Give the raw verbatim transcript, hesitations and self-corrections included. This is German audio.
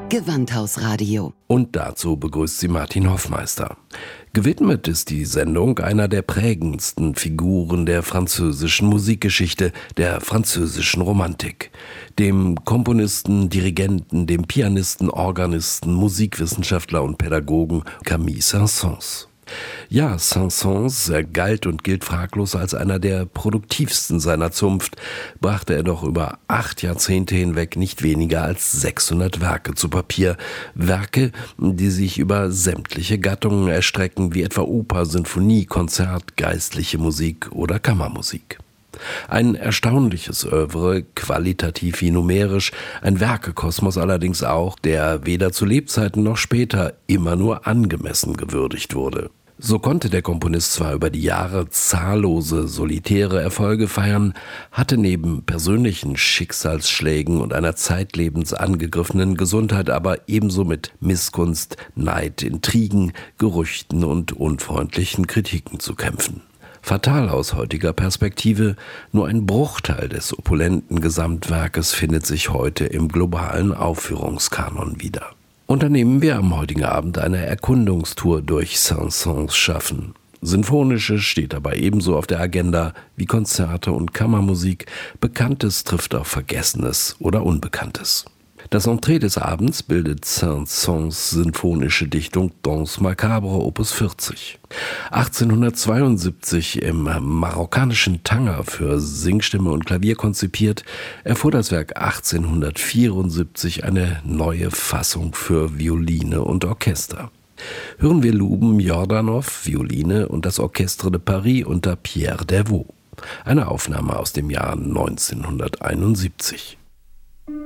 Gewandhausradio. Und dazu begrüßt sie Martin Hoffmeister. Gewidmet ist die Sendung einer der prägendsten Figuren der französischen Musikgeschichte, der französischen Romantik. Dem Komponisten, Dirigenten, dem Pianisten, Organisten, Musikwissenschaftler und Pädagogen Camille Saint-Saëns. Ja, Saint-Saëns, er galt und gilt fraglos als einer der produktivsten seiner Zunft, brachte er doch über acht Jahrzehnte hinweg nicht weniger als sechshundert Werke zu Papier. Werke, die sich über sämtliche Gattungen erstrecken, wie etwa Oper, Sinfonie, Konzert, geistliche Musik oder Kammermusik. Ein erstaunliches Œuvre, qualitativ wie numerisch, ein Werkekosmos allerdings auch, der weder zu Lebzeiten noch später immer nur angemessen gewürdigt wurde. So konnte der Komponist zwar über die Jahre zahllose, solitäre Erfolge feiern, hatte neben persönlichen Schicksalsschlägen und einer zeitlebens angegriffenen Gesundheit aber ebenso mit Missgunst, Neid, Intrigen, Gerüchten und unfreundlichen Kritiken zu kämpfen. Fatal aus heutiger Perspektive, nur ein Bruchteil des opulenten Gesamtwerkes findet sich heute im globalen Aufführungskanon wieder. Unternehmen wir am heutigen Abend eine Erkundungstour durch Saint-Saëns Schaffen. Sinfonisches steht dabei ebenso auf der Agenda wie Konzerte und Kammermusik. Bekanntes trifft auf Vergessenes oder Unbekanntes. Das Entree des Abends bildet Saint-Saëns sinfonische Dichtung Danse macabre Opus vierzig. achtzehnhundertzweiundsiebzig im marokkanischen Tanger für Singstimme und Klavier konzipiert, erfuhr das Werk achtzehnhundertvierundsiebzig eine neue Fassung für Violine und Orchester. Hören wir Louben Jordanov, Violine und das Orchestre de Paris unter Pierre Dervaux. Eine Aufnahme aus dem Jahr neunzehnhunderteinundsiebzig.